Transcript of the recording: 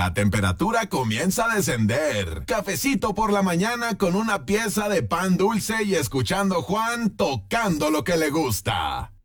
La temperatura comienza a descender. Cafecito por la mañana con una pieza de pan dulce y escuchando a Juan tocando lo que le gusta.